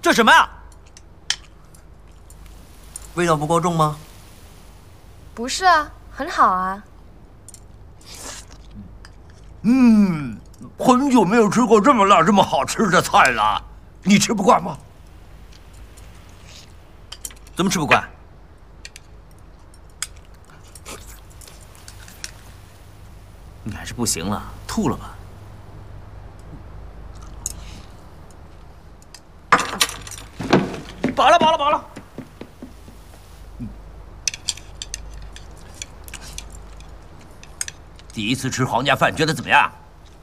这什么呀？ 味道不够重吗？ 不是啊，很好啊。 很久没有吃过这么辣、这么好吃的菜了。你吃不惯吗？ 怎么吃不惯？你还是不行了，吐了吧。饱了，饱了，饱了。 第一次吃皇家饭，觉得怎么样？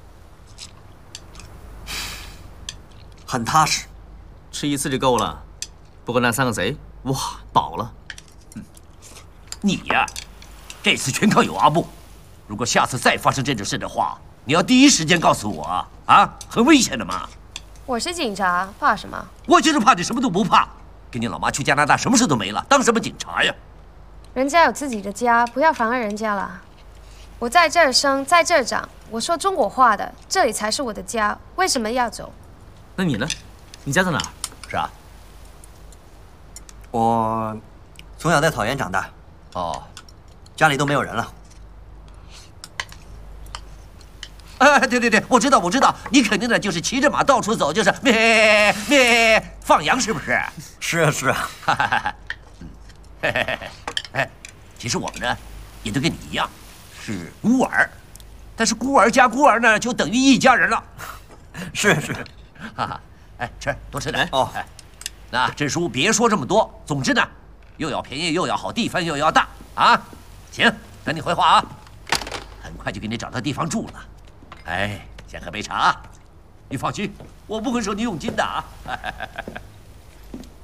很踏实。 吃一次就够了。不过那3个贼，哇，饱了。 你呀，这次全靠有阿木。如果下次再发生这种事的话，你要第一时间告诉我啊，很危险的嘛。 我是警察，怕什么？ 我就是怕你什么都不怕，跟你老妈去加拿大，什么事都没了，当什么警察呀？ 人家有自己的家，不要妨碍人家了。我在这儿生，在这儿长，我说中国话的，这里才是我的家，为什么要走？ 那你呢？你家在哪儿？ 是啊。 我从小在草原长大， 哦， 家里都没有人了。 哎，对，我知道，你肯定的就是骑着马到处走，就是咩咩放羊，是不是？ 是啊，是啊。 哎，其实我们呢，也都跟你一样，是孤儿，但是孤儿加孤儿呢，就等于一家人了。 是， 哈哈，哎，多吃点哦。 那这书别说这么多，总之呢，又要便宜，又要好，地方又要大啊。行，等你回话啊，很快就给你找到地方住了。哎，先喝杯茶。你放心，我不会收你佣金的啊。